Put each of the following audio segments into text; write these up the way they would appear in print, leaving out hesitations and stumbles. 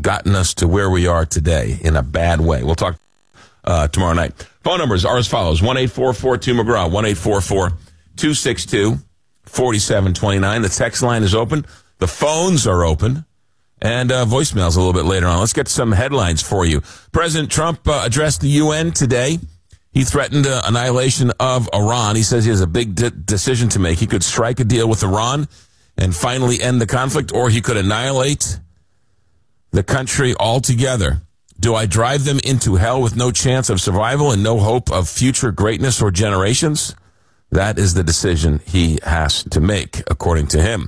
gotten us to where we are today in a bad way. We'll talk tomorrow night. Phone numbers are as follows. 1-844-2-McGraw, 1-844-262-4729. The text line is open. The phones are open. And voicemails a little bit later on. Let's get some headlines for you. President Trump addressed the UN today. He threatened annihilation of Iran. He says he has a big decision to make. He could strike a deal with Iran and finally end the conflict, or he could annihilate the country altogether. Do I drive them into hell with no chance of survival and no hope of future greatness or generations? That is the decision he has to make, according to him.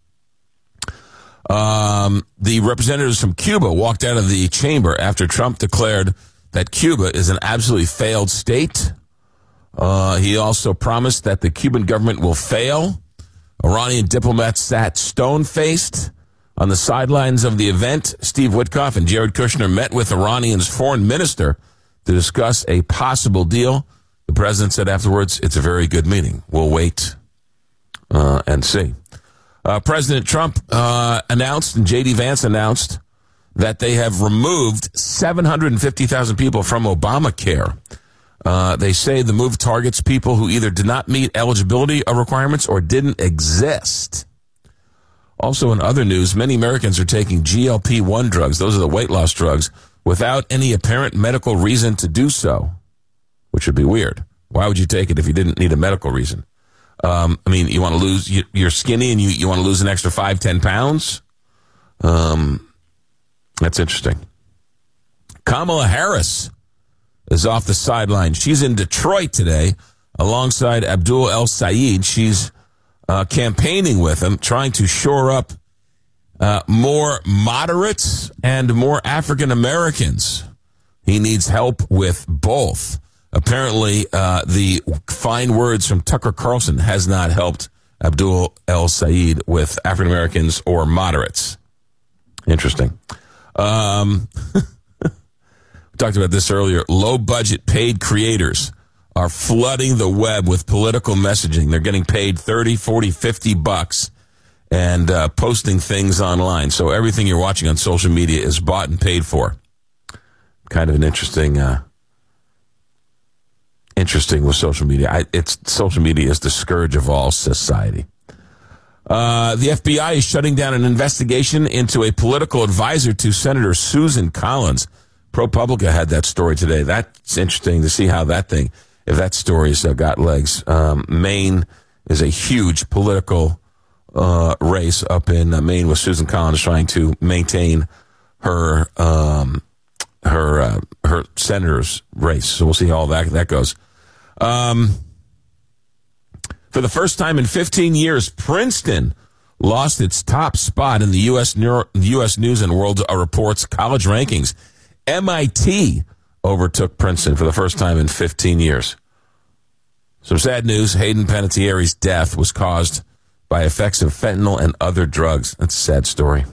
The representatives from Cuba walked out of the chamber after Trump declared that Cuba is an absolutely failed state. He also promised that the Cuban government will fail. Iranian diplomats sat stone-faced on the sidelines of the event. Steve Witkoff and Jared Kushner met with Iranian's foreign minister to discuss a possible deal. The president said afterwards, it's a very good meeting. We'll wait and see. President Trump announced, and J.D. Vance announced, that they have removed 750,000 people from Obamacare. They say the move targets people who either did not meet eligibility requirements or didn't exist. Also in other news, many Americans are taking GLP-1 drugs, those are the weight loss drugs, without any apparent medical reason to do so, which would be weird. Why would you take it if you didn't need a medical reason? I mean, you want to lose, you're skinny and you want to lose an extra 5-10 pounds? That's interesting. Kamala Harris is off the sideline. She's in Detroit today alongside Abdul El-Sayed. She's campaigning with him, trying to shore up more moderates and more African Americans. He needs help with both. Apparently, the fine words from Tucker Carlson has not helped Abdul El-Sayed with African Americans or moderates. Interesting. We talked about this earlier. Low-budget paid creators are flooding the web with political messaging. They're getting paid $30, $40, $50 and posting things online. So everything you're watching on social media is bought and paid for. Kind of an interesting with social media. Social media is the scourge of all society. The FBI is shutting down an investigation into a political advisor to Senator Susan Collins. ProPublica had that story today. That's interesting to see how if that story's got legs. Maine is a huge political race up in Maine with Susan Collins trying to maintain her senator's race. So we'll see how all that goes. For the first time in 15 years, Princeton lost its top spot in the U.S. News and World Report's college rankings. MIT overtook Princeton for the first time in 15 years. Some sad news. Hayden Panettiere's death was caused by effects of fentanyl and other drugs. That's a sad story.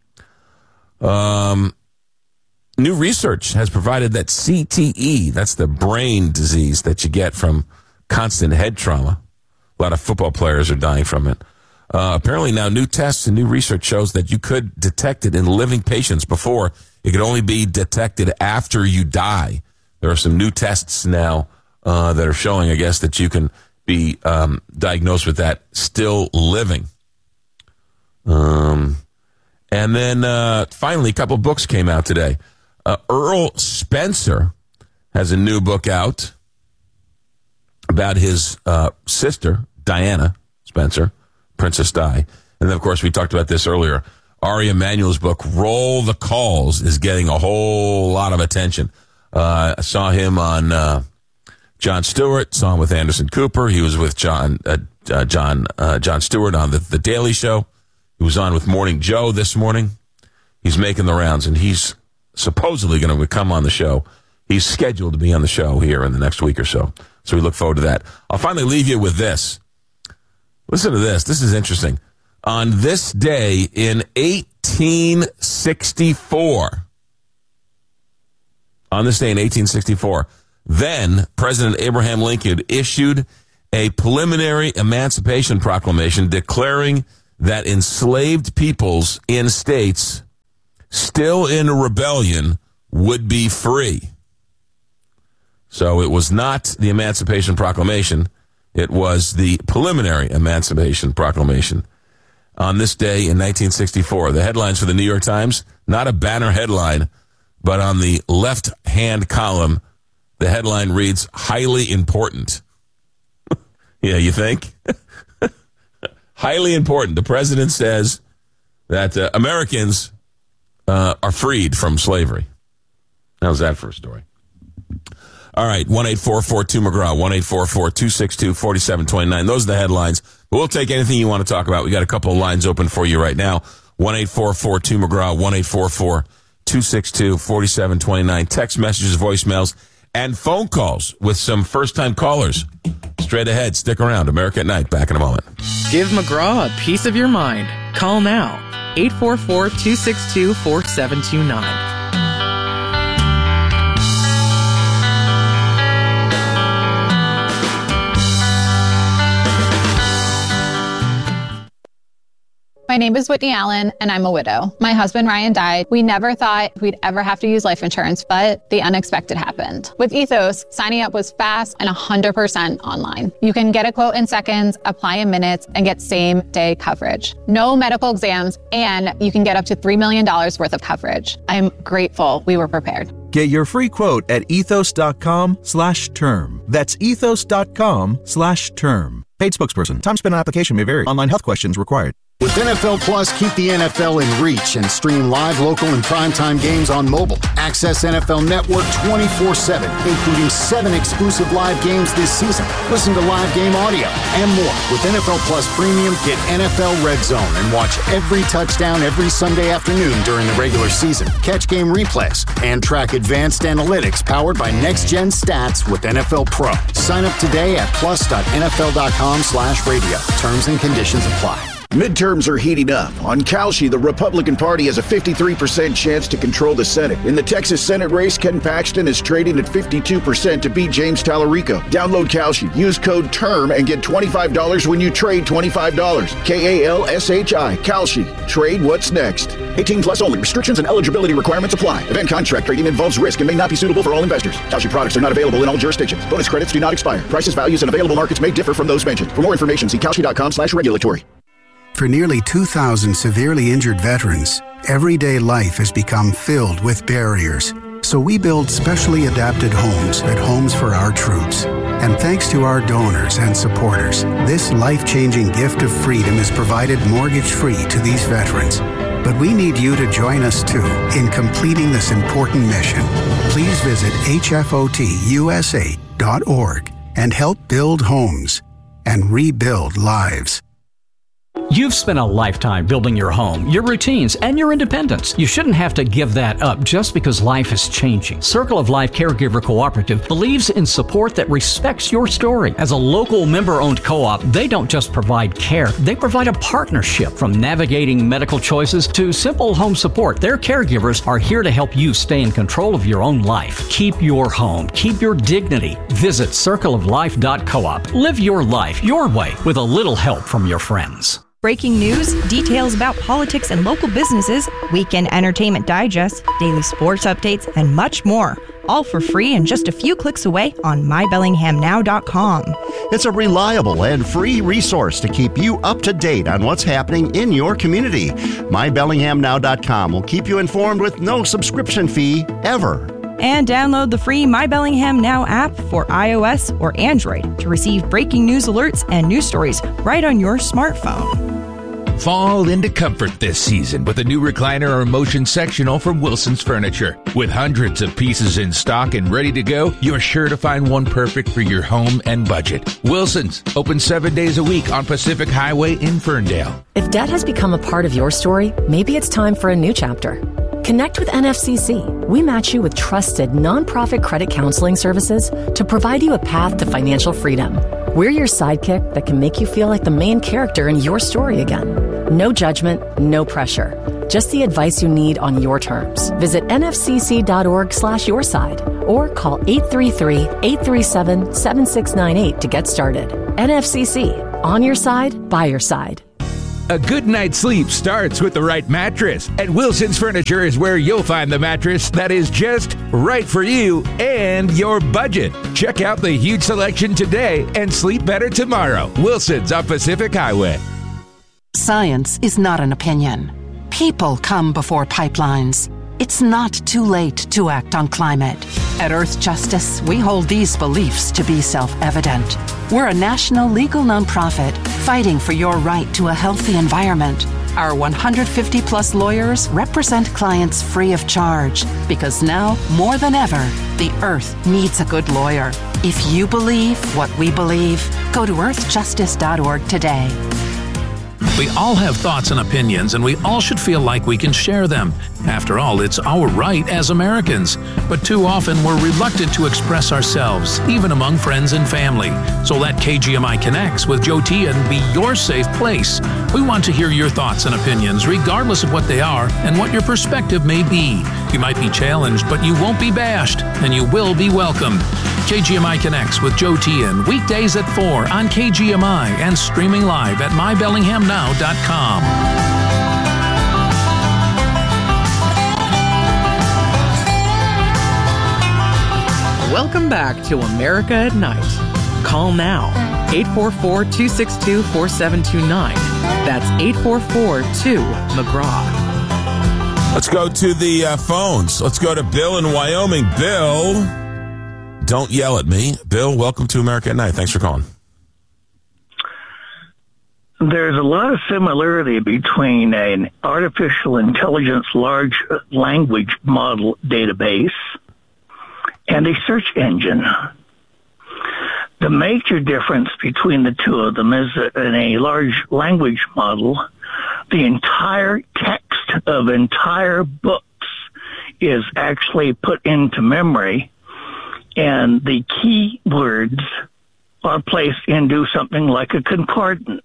New research has provided that CTE, that's the brain disease that you get from constant head trauma. A lot of football players are dying from it. Apparently now new tests and new research shows that you could detect it in living patients before. It could only be detected after you die. There are some new tests now that are showing, I guess, that you can be diagnosed with that still living. And then finally, a couple books came out today. Earl Spencer has a new book out about his sister, Diana Spencer, Princess Di. And then, of course, we talked about this earlier. Ari Emanuel's book, Roll the Calls, is getting a whole lot of attention. I saw him on Jon Stewart, saw him with Anderson Cooper. He was with Jon Stewart on the Daily Show. He was on with Morning Joe this morning. He's making the rounds, and he's supposedly going to come on the show. He's scheduled to be on the show here in the next week or so. So we look forward to that. I'll finally leave you with this. Listen to this. This is interesting. On this day in 1864, then President Abraham Lincoln issued a preliminary emancipation proclamation declaring that enslaved peoples in states still in rebellion would be free. So it was not the Emancipation Proclamation. It was the preliminary Emancipation Proclamation. On this day in 1964, the headlines for the New York Times, not a banner headline, but on the left-hand column, the headline reads, highly important. Yeah, you think? Highly important. The president says that Americans are freed from slavery. How's that for a story? All right, 1-844-2-McGraw, 1-844-262-4729. Those are the headlines. But we'll take anything you want to talk about. We got a couple of lines open for you right now. 1-844-2-McGraw, 1-844-262-4729. Text messages, voicemails, and phone calls with some first-time callers. Straight ahead. Stick around. America at Night. Back in a moment. Give McGraw a piece of your mind. Call now. 844-262-4729. My name is Whitney Allen, and I'm a widow. My husband, Ryan, died. We never thought we'd ever have to use life insurance, but the unexpected happened. With Ethos, signing up was fast and 100% online. You can get a quote in seconds, apply in minutes, and get same-day coverage. No medical exams, and you can get up to $3 million worth of coverage. I'm grateful we were prepared. Get your free quote at ethos.com/term. That's ethos.com/term. Paid spokesperson. Time spent on application may vary. Online health questions required. With NFL Plus, keep the NFL in reach and stream live, local, and primetime games on mobile. Access NFL Network 24/7, including 7 exclusive live games this season. Listen to live game audio and more. With NFL Plus Premium, get NFL Red Zone and watch every touchdown every Sunday afternoon during the regular season. Catch game replays and track advanced analytics powered by Next Gen Stats with NFL Pro. Sign up today at plus.nfl.com/radio. Terms and conditions apply. Midterms are heating up. On Kalshi, the Republican Party has a 53% chance to control the Senate. In the Texas Senate race, Ken Paxton is trading at 52% to beat James Tallarico. Download Kalshi, use code TERM, and get $25 when you trade $25. KALSHI, Kalshi. Trade what's next. 18 plus only. Restrictions and eligibility requirements apply. Event contract trading involves risk and may not be suitable for all investors. Kalshi products are not available in all jurisdictions. Bonus credits do not expire. Prices, values, and available markets may differ from those mentioned. For more information, see kalshi.com/regulatory. For nearly 2,000 severely injured veterans, everyday life has become filled with barriers. So we build specially adapted homes at Homes for Our Troops. And thanks to our donors and supporters, this life-changing gift of freedom is provided mortgage-free to these veterans. But we need you to join us, too, in completing this important mission. Please visit hfotusa.org and help build homes and rebuild lives. You've spent a lifetime building your home, your routines, and your independence. You shouldn't have to give that up just because life is changing. Circle of Life Caregiver Cooperative believes in support that respects your story. As a local member-owned co-op, they don't just provide care, they provide a partnership. From navigating medical choices to simple home support, their caregivers are here to help you stay in control of your own life. Keep your home, keep your dignity. Visit circleoflife.coop. Live your life your way with a little help from your friends. Breaking news, details about politics and local businesses, weekend entertainment digest, daily sports updates, and much more. All for free and just a few clicks away on mybellinghamnow.com. It's a reliable and free resource to keep you up to date on what's happening in your community. mybellinghamnow.com will keep you informed with no subscription fee ever. And download the free My Bellingham Now app for iOS or Android to receive breaking news alerts and news stories right on your smartphone. Fall into comfort this season with a new recliner or motion sectional from Wilson's Furniture. With hundreds of pieces in stock and ready to go, you're sure to find one perfect for your home and budget. Wilson's, open 7 days a week on Pacific Highway in Ferndale. If debt has become a part of your story, maybe it's time for a new chapter. Connect with NFCC. We match you with trusted nonprofit credit counseling services to provide you a path to financial freedom. We're your sidekick that can make you feel like the main character in your story again. No judgment, no pressure. Just the advice you need on your terms. Visit nfcc.org/yourside or call 833-837-7698 to get started. NFCC, on your side, by your side. A good night's sleep starts with the right mattress, and Wilson's Furniture is where you'll find the mattress that is just right for you and your budget. Check out the huge selection today and sleep better tomorrow. Wilson's on Pacific Highway. Science is not an opinion. People come before pipelines. It's not too late to act on climate. At Earth Justice, we hold these beliefs to be self-evident. We're a national legal nonprofit fighting for your right to a healthy environment. Our 150-plus lawyers represent clients free of charge because now, more than ever, the Earth needs a good lawyer. If you believe what we believe, go to earthjustice.org today. We all have thoughts and opinions, and we all should feel like we can share them. After all, it's our right as Americans. But too often, we're reluctant to express ourselves, even among friends and family. So let KGMI Connects with Joe Tian be your safe place. We want to hear your thoughts and opinions, regardless of what they are and what your perspective may be. You might be challenged, but you won't be bashed, and you will be welcomed. KGMI Connects with Joe Tian, weekdays at 4 on KGMI and streaming live at mybellinghamnow.com. Welcome back to America at Night. Call now, 844-262-4729. That's 844-2-McGraw. Let's go to the phones. Let's go to Bill in Wyoming. Bill, don't yell at me. Bill, welcome to America at Night. Thanks for calling. There's a lot of similarity between an artificial intelligence large language model database and a search engine. The major difference between the two of them is that in a large language model, the entire text of entire books is actually put into memory, and the keywords are placed into something like a concordance.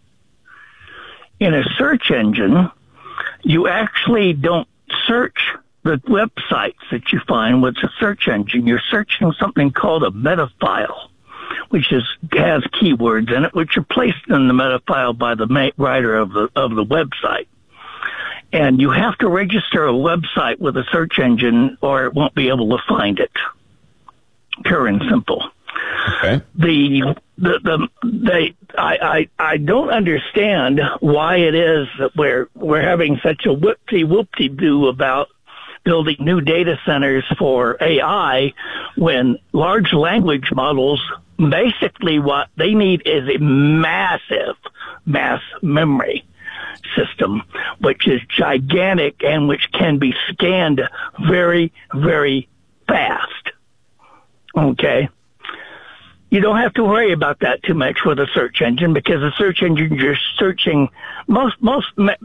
In a search engine, you actually don't search the websites that you find with a search engine. You're searching something called a meta file, which has keywords in it, which are placed in the meta file by the writer of the website. And you have to register a website with a search engine, or it won't be able to find it. Pure and simple. Okay. I don't understand why it is that we're having such a whoopty-whoopty-doo about building new data centers for AI when large language models, basically what they need is a massive mass memory system, which is gigantic and which can be scanned very, very fast. Okay? You don't have to worry about that too much with a search engine, because the search engine, you're searching most meta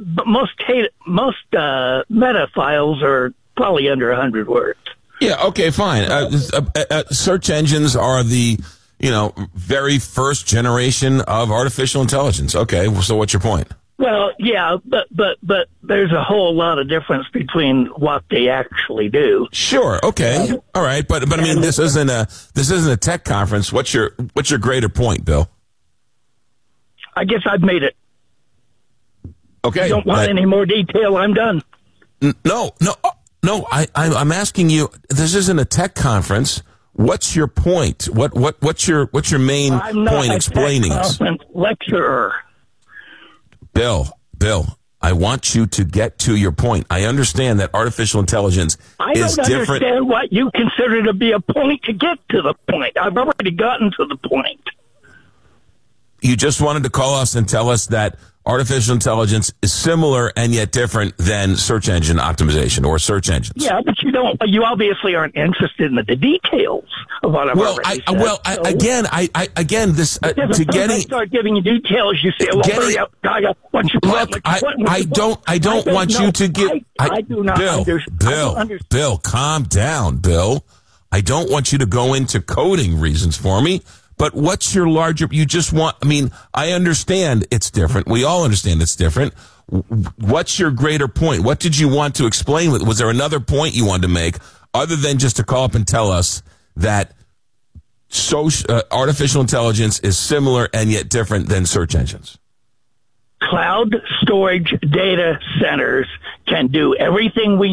files are probably under 100 words. Yeah. Okay. Fine. Search engines are the very first generation of artificial intelligence. Okay. So what's your point? Well, yeah, but there's a whole lot of difference between what they actually do. Sure. Okay. All right. But I mean, this isn't a tech conference. What's your greater point, Bill? I guess I've made it. Okay. You don't want any more detail? I'm done. No. I'm asking you. This isn't a tech conference. What's your point? What's your main point explaining this? I'm not a tech lecturer. Bill, I want you to get to your point. I understand that artificial intelligence is different. I don't understand what you consider to be a point to get to the point. I've already gotten to the point. You just wanted to call us and tell us that artificial intelligence is similar and yet different than search engine optimization or search engines. Yeah, but you obviously aren't interested in the details of what I've already said. Again, this to getting. I start giving you details. You say, "Well, hurry up, Gaga. What's your plan? Look, I don't want you to give. I do not understand. Bill, calm down, Bill. I don't want you to go into coding reasons for me. But what's your larger, you just want, I mean, I understand it's different. We all understand it's different. What's your greater point? What did you want to explain? Was there another point you wanted to make other than just to call up and tell us that artificial intelligence is similar and yet different than search engines? cloud storage data centers can do everything we